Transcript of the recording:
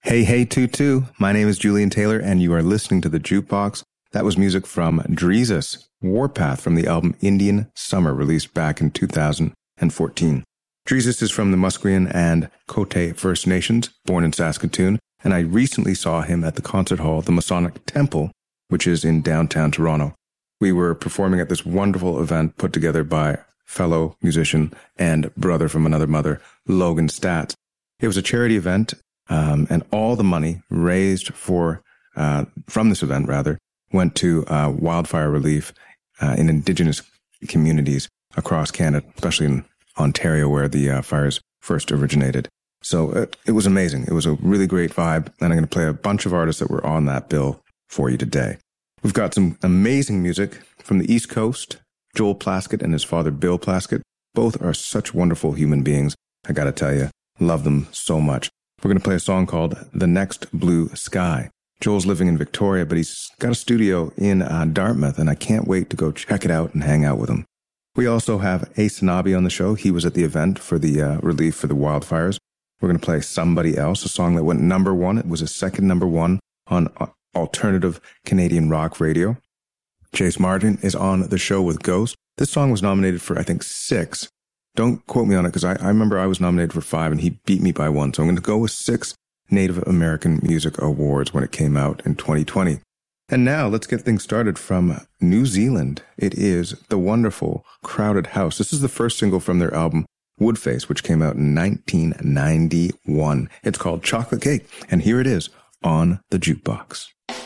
Hey, hey, Tutu. My name is Julian Taylor, and you are listening to The Jukebox. That was music from Dreezus, Warpath from the album Indian Summer, released back in 2014. Dreezus is from the Musqueam and Cote First Nations, born in Saskatoon, and I recently saw him at the concert hall, the Masonic Temple, which is in downtown Toronto. We were performing at this wonderful event put together by fellow musician and brother from another mother, Logan Stats. It was a charity event, and all the money raised from this event, went to wildfire relief in Indigenous communities across Canada, especially in Ontario, where the fires first originated. So it was amazing. It was a really great vibe, and I'm going to play a bunch of artists that were on that bill for you today. We've got some amazing music from the East Coast. Joel Plaskett and his father, Bill Plaskett. Both are such wonderful human beings. I got to tell you, love them so much. We're going to play a song called The Next Blue Sky. Joel's living in Victoria, but he's got a studio in Dartmouth, and I can't wait to go check it out and hang out with him. We also have Ace Sanabi on the show. He was at the event for the relief for the wildfires. We're going to play Somebody Else, a song that went number one. It was a second number one on alternative Canadian rock radio. Chase Martin is on the show with Ghost. This song was nominated for, I think, 6. Don't quote me on it, because I remember I was nominated for 5 and he beat me by 1. So I'm going to go with 6 Native American Music Awards when it came out in 2020. And now let's get things started from New Zealand. It is the wonderful Crowded House. This is the first single from their album Woodface, which came out in 1991. It's called Chocolate Cake, and here it is on The Jukebox.